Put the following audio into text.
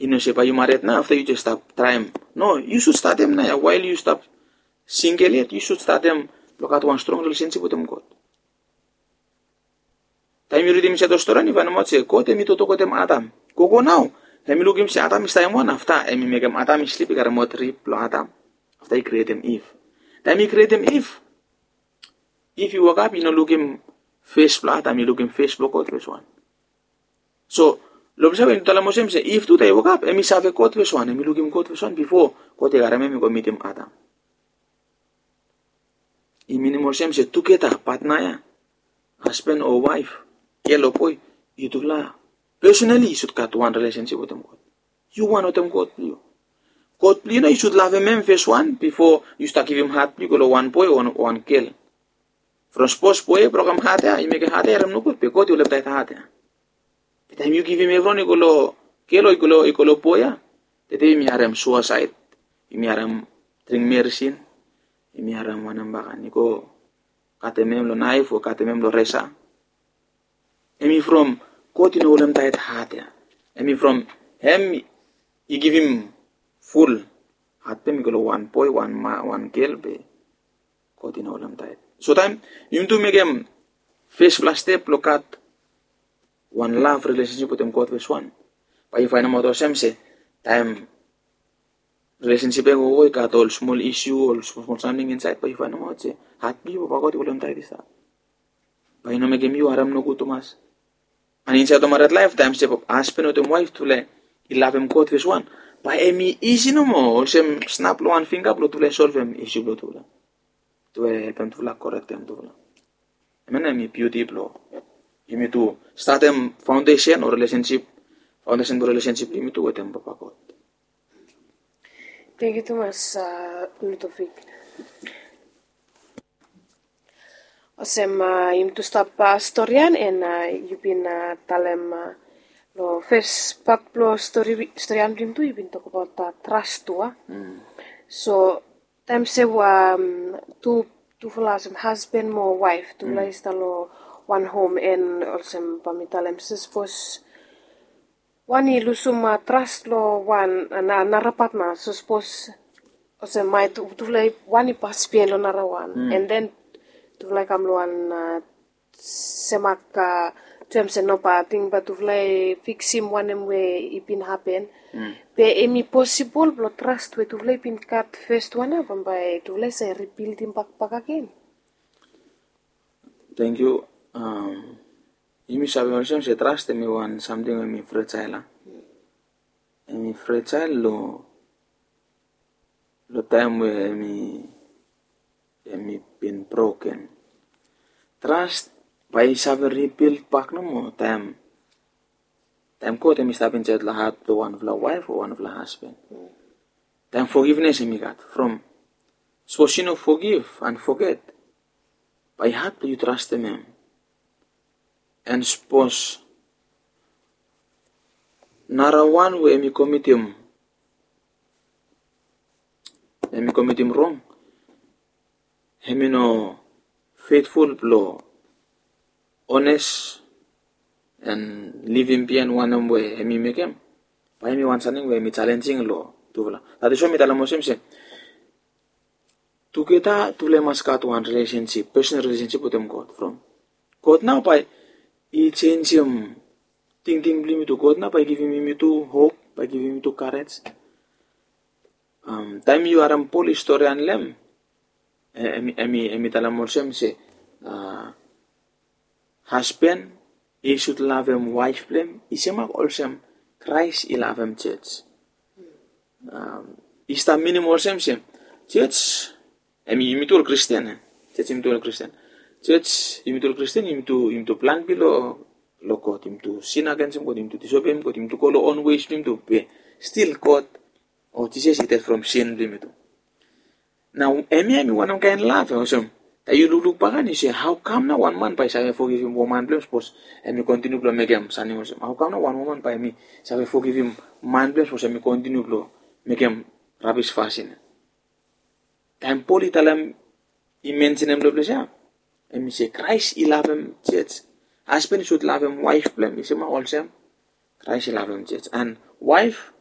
say, you married now, after you just stop, try them. No, you should start them now. While you stop single yet, you should start them, look at one strong relationship with them, God. Time you read him say, Storan, if I'm not say, God, me to talk with them, Adam. Go now. Let me look him say, Adam is time one after, and me make him Adam is sleeping, got a more trip, Adam. After he create him Eve. Time he create him Eve. If you wake up, you know, look him face flat, and you look him face block out verse 1. So, lo sabi, tala mo say, if to tayo woke up, emi sabi quote verse 1, emi look him quote verse 1 before, quote garame mi go meet him Adam. Imini mo say, tuketa, patnaya, husband or wife, yellow boy, you do la. Personally, you should cut one relationship with them, God. You want them, God, you. God, you know, you should love him verse 1 before you start giving him heart, you go to one boy or one girl. From spouse boy, program heart, you make a heart, I'm no good, because you left that heart. The time you give him everyone, you go to poya. The day you have suicide, you have drink medicine, you have one bagan, you go cut a memlo knife or cut a memlo resa. And from quote in all them tight heart. And from him, you give him full heart, you go one boy, one girl, be quote in all them tight. So time you to make him face flash step, look at one love relationship with him, God verse 1. But if I know what I'm say, time relationship go got all small issue or small something inside. But if I know what say, heart be about God will tie this up. But you know make him you aram no good to mas. And inside of married lifetime, step up husband or them wife to le, he love him God verse 1. But emi easy no more, some snap one finger blow to le solve him issue blow to le. To help them to correct them to le. I mean emi beauty blow. You need to start them foundation or relationship you need to with them Papa God. Thank you too much, Ludovic. Awesome, you to stop storyan and you've been tell them lo first part lo storyan dream too. You've been talk about trust too. So time say two full husband more wife to place talo one home and also pamitalem suppose one ilusum trust lo one narapat na so suppose also my to like one pas pielo narawan and then to like am one semak terms no pa thing but to like fix him one way it been happen be emi possible lo trust we to like pin cut first one up by to like say rebuild him back again. Thank you. You sabi mo siya trust me one something with me fragile. Me fragile lo time where me been broken. Trust by sabi rebuild back no mo time ko me stop in chat lahat to one of the wife or one of the husband. Time forgiveness me got from suppose you know forgive and forget. By heart you trust them. And suppose narawan we mi commit him wrong. Hemi no faithful blow, honest and living bien one way hemi make him. By me one something we mi challenging law to vla. That is why mi talamosem say to get to le maskat one relationship, personal relationship with them God from God now by he change him thinking believe me to God now by giving me to hope, by giving me to courage. Time you are Paul historian lem emi talamosem say husband he should love him wife blem isemak also Christ he love him church. Is the minimum same church imitul Christian church imitul Christian church imitul Christian imtu plan below lokot imtu sin against him God imtu disobey him God imtu call on ways imtu be still God or Jesus it from sin limito. Now emi one kind love awesome that you look back and you say how come now one man by say forgive him woman blame suppose and me continue to make him sunny awesome how come now one woman by me say forgive him man blame suppose me continue to make him rubbish fashion. Time politalam immense him bless ya. And me say Christ he love him church. Husband should love him wife blame me say also Christ he love him church and wife